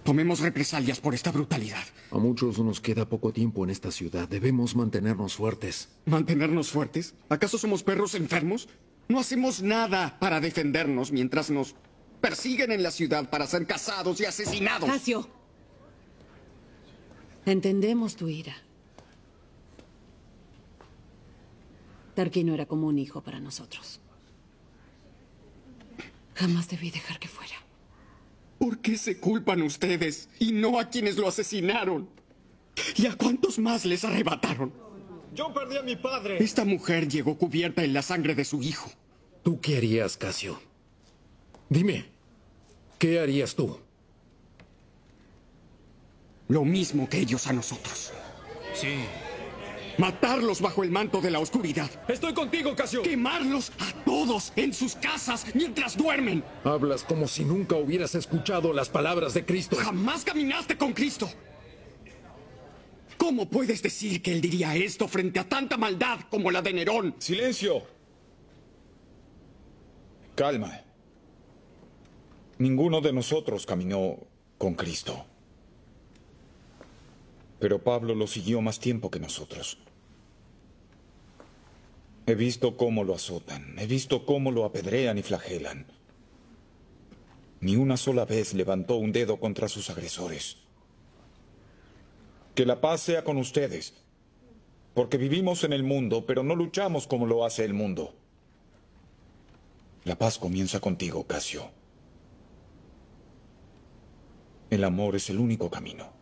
Tomemos represalias por esta brutalidad. A muchos nos queda poco tiempo en esta ciudad. Debemos mantenernos fuertes. ¿Mantenernos fuertes? ¿Acaso somos perros enfermos? No hacemos nada para defendernos mientras nos persiguen en la ciudad para ser cazados y asesinados. Casio, entendemos tu ira. Tarquino era como un hijo para nosotros. Jamás debí dejar que fuera. ¿Por qué se culpan ustedes y no a quienes lo asesinaron? ¿Y a cuántos más les arrebataron? Yo perdí a mi padre. Esta mujer llegó cubierta en la sangre de su hijo. ¿Tú qué harías, Casio? Dime, ¿qué harías tú? Lo mismo que ellos a nosotros. Sí. Matarlos bajo el manto de la oscuridad. Estoy contigo, Casio. Quemarlos a todos en sus casas mientras duermen. Hablas como si nunca hubieras escuchado las palabras de Cristo. Jamás caminaste con Cristo. ¿Cómo puedes decir que él diría esto frente a tanta maldad como la de Nerón? Silencio. Calma. Ninguno de nosotros caminó con Cristo. Pero Pablo lo siguió más tiempo que nosotros. He visto cómo lo azotan, he visto cómo lo apedrean y flagelan. Ni una sola vez levantó un dedo contra sus agresores. Que la paz sea con ustedes, porque vivimos en el mundo, pero no luchamos como lo hace el mundo. La paz comienza contigo, Casio. El amor es el único camino.